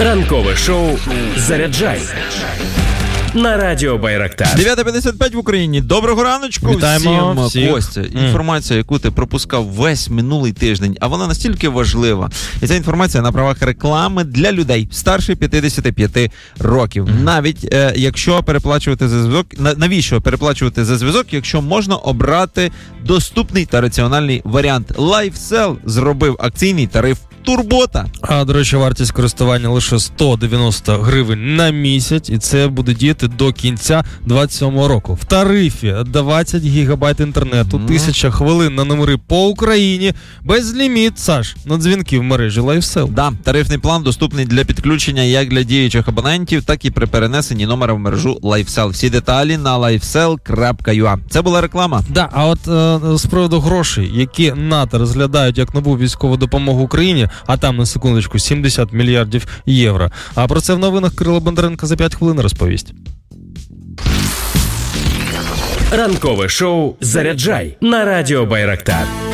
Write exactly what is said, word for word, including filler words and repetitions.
Ранкове шоу «Заряджай» на радіо Байрактар. дев'ята п'ятдесят п'ять в Україні. Доброго раночку. Вітаємо всім. всіх. Костя, інформація, яку ти пропускав весь минулий тиждень, а вона настільки важлива. І ця інформація на правах реклами для людей старше п'ятдесят п'ять років. Mm. Навіть е, якщо переплачувати за зв'язок, на, навіщо переплачувати за зв'язок, якщо можна обрати доступний та раціональний варіант. LifeCell зробив акційний тариф Турбота. А, до речі, вартість користування лише сто дев'яносто гривень на місяць, і це буде діяти до кінця двадцять сьомого року. В тарифі двадцять гігабайт інтернету, mm. тисяча хвилин на номери по Україні, безліміт, Саш, на дзвінки в мережі LifeCell. Да, тарифний план доступний для підключення як для діючих абонентів, так і при перенесенні номера в мережу LifeCell. Всі деталі на лайфсел крапка ю а. Це була реклама. Да, а от е, з приводу грошей, які НАТО розглядають як нову військову допомогу Україні, а там, на секундочку, сімдесят мільярдів євро. А про це в новинах Кирило Бондаренко за п'ять хвилин розповість. Ранкове шоу «Заряджай» на радіо Байрактар.